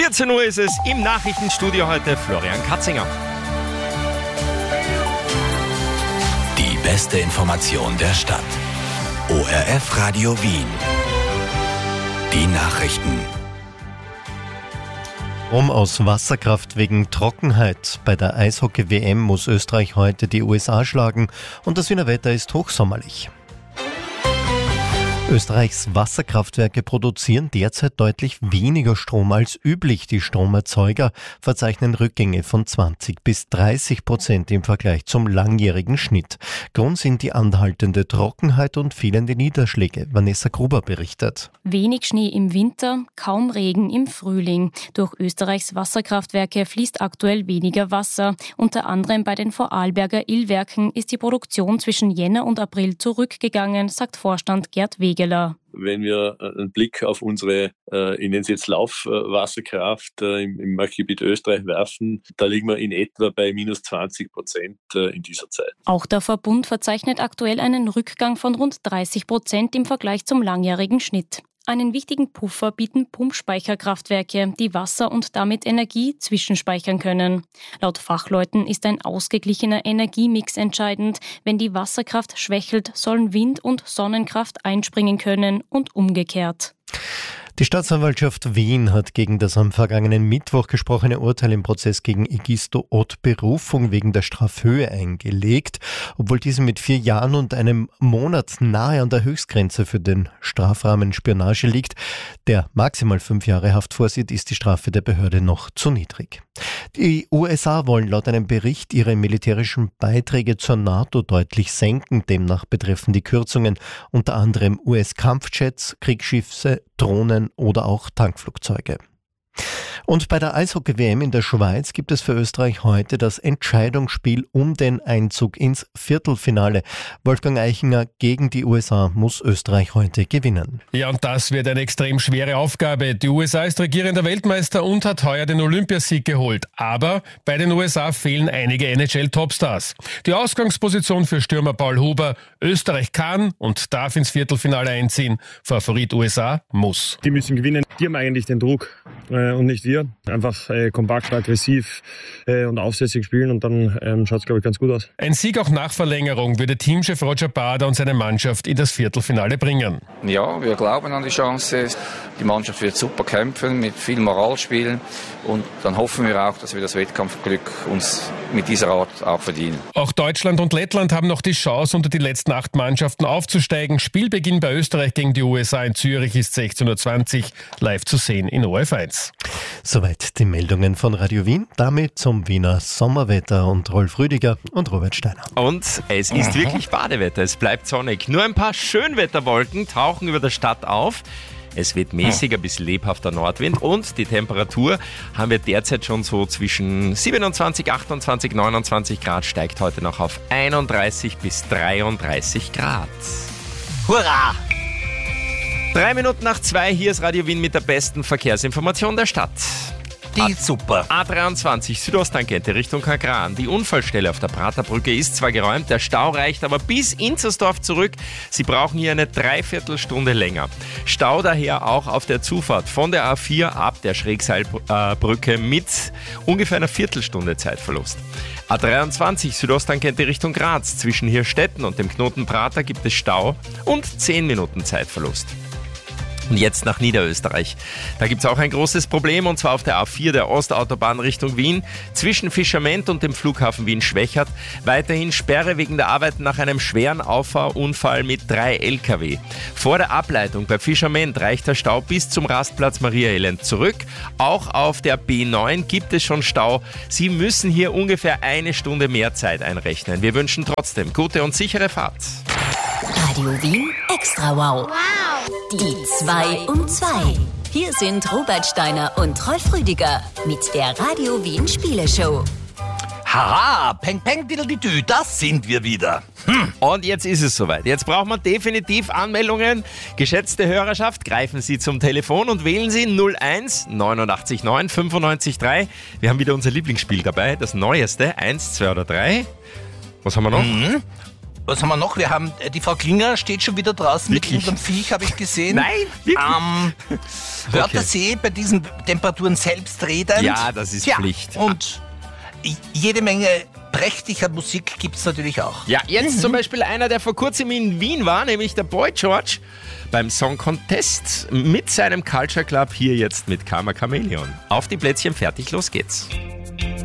14 Uhr ist es im Nachrichtenstudio heute Florian Katzinger. Die beste Information der Stadt. ORF Radio Wien. Die Nachrichten. Strom aus Wasserkraft wegen Trockenheit. Bei der Eishockey-WM muss Österreich heute die USA schlagen und das Wiener Wetter ist hochsommerlich. Österreichs Wasserkraftwerke produzieren derzeit deutlich weniger Strom als üblich. Die Stromerzeuger verzeichnen Rückgänge von 20-30% im Vergleich zum langjährigen Schnitt. Grund sind die anhaltende Trockenheit und fehlende Niederschläge. Vanessa Gruber berichtet. Wenig Schnee im Winter, kaum Regen im Frühling. Durch Österreichs Wasserkraftwerke fließt aktuell weniger Wasser. Unter anderem bei den Vorarlberger Illwerken ist die Produktion zwischen Jänner und April zurückgegangen, sagt Vorstand Gerd Wegeler. Wenn wir einen Blick auf unsere, ich nenne es jetzt Laufwasserkraft im Marktgebiet Österreich werfen, da liegen wir in etwa bei minus 20% in dieser Zeit. Auch der Verbund verzeichnet aktuell einen Rückgang von rund 30% im Vergleich zum langjährigen Schnitt. Einen wichtigen Puffer bieten Pumpspeicherkraftwerke, die Wasser und damit Energie zwischenspeichern können. Laut Fachleuten ist ein ausgeglichener Energiemix entscheidend. Wenn die Wasserkraft schwächelt, sollen Wind- und Sonnenkraft einspringen können und umgekehrt. Die Staatsanwaltschaft Wien hat gegen das am vergangenen Mittwoch gesprochene Urteil im Prozess gegen Egisto Ott Berufung wegen der Strafhöhe eingelegt, obwohl diese mit 4 Jahren und einem Monat nahe an der Höchstgrenze für den Strafrahmen Spionage liegt. Der maximal 5 Jahre Haft vorsieht, ist die Strafe der Behörde noch zu niedrig. Die USA wollen laut einem Bericht ihre militärischen Beiträge zur NATO deutlich senken. Demnach betreffen die Kürzungen unter anderem US-Kampfjets, Kriegsschiffe, Drohnen oder auch Tankflugzeuge. Und bei der Eishockey-WM in der Schweiz gibt es für Österreich heute das Entscheidungsspiel um den Einzug ins Viertelfinale. Wolfgang Eichinger, gegen die USA muss Österreich heute gewinnen. Ja, und das wird eine extrem schwere Aufgabe. Die USA ist regierender Weltmeister und hat heuer den Olympiasieg geholt. Aber bei den USA fehlen einige NHL-Topstars. Die Ausgangsposition für Stürmer Paul Huber: Österreich kann und darf ins Viertelfinale einziehen. Favorit USA muss. Die müssen gewinnen. Die haben eigentlich den Druck und nicht wir. Einfach kompakt, aggressiv und aufsässig spielen und dann schaut es, glaube ich, ganz gut aus. Ein Sieg auch nach Verlängerung würde Teamchef Roger Bader und seine Mannschaft in das Viertelfinale bringen. Ja, wir glauben an die Chance. Die Mannschaft wird super kämpfen, mit viel Moral spielen und dann hoffen wir auch, dass wir das Wettkampfglück uns mit dieser Art auch verdienen. Auch Deutschland und Lettland haben noch die Chance, unter die letzten 8 Mannschaften aufzusteigen. Spielbeginn bei Österreich gegen die USA in Zürich ist 16:20 Uhr, live zu sehen in ORF1. Soweit die Meldungen von Radio Wien. Damit zum Wiener Sommerwetter und Rolf Rüdiger und Robert Steiner. Und es ist wirklich Badewetter, es bleibt sonnig. Nur ein paar Schönwetterwolken tauchen über der Stadt auf. Es weht mäßiger bis lebhafter Nordwind und die Temperatur haben wir derzeit schon so zwischen 27, 28, 29 Grad, steigt heute noch auf 31 bis 33 Grad. Hurra! 3 Minuten nach 2, hier ist Radio Wien mit der besten Verkehrsinformation der Stadt. Die super. A23 Südosttangente Richtung Kagran. Die Unfallstelle auf der Praterbrücke ist zwar geräumt, der Stau reicht aber bis Inzersdorf zurück. Sie brauchen hier eine Dreiviertelstunde länger. Stau daher auch auf der Zufahrt von der A4 ab der Schrägseilbrücke mit ungefähr einer Viertelstunde Zeitverlust. A23 Südosttangente Richtung Graz. Zwischen Hirstetten und dem Knoten Prater gibt es Stau und 10 Minuten Zeitverlust. Und jetzt nach Niederösterreich. Da gibt es auch ein großes Problem, und zwar auf der A4 der Ostautobahn Richtung Wien, zwischen Fischament und dem Flughafen Wien-Schwechat. Weiterhin Sperre wegen der Arbeiten nach einem schweren Auffahrunfall mit 3 Lkw. Vor der Ableitung bei Fischament reicht der Stau bis zum Rastplatz Maria Elend zurück. Auch auf der B9 gibt es schon Stau. Sie müssen hier ungefähr 1 Stunde mehr Zeit einrechnen. Wir wünschen trotzdem gute und sichere Fahrt. Radio Wien Extra Wow. Die 2 um 2. Hier sind Robert Steiner und Rolf Rüdiger mit der Radio Wien Spieleshow. Haha, peng peng diddle-di-dü, das sind wir wieder. Und jetzt ist es soweit. Jetzt braucht man definitiv Anmeldungen. Geschätzte Hörerschaft, greifen Sie zum Telefon und wählen Sie 01 89 9 95 3. Wir haben wieder unser Lieblingsspiel dabei, das neueste, 1, 2 oder 3. Was haben wir noch? Was haben wir noch? Wir haben, die Frau Klinger steht schon wieder draußen Wirklich? mit unserem Viech, habe ich gesehen. Nein, wirklich? Wörthersee bei diesen Temperaturen selbstredend. Ja, das ist Pflicht. Und jede Menge prächtiger Musik gibt es natürlich auch. Ja, jetzt zum Beispiel einer, der vor kurzem in Wien war, nämlich der Boy George beim Song Contest mit seinem Culture Club hier jetzt mit Karma Chameleon. Auf die Plätzchen, fertig, los geht's.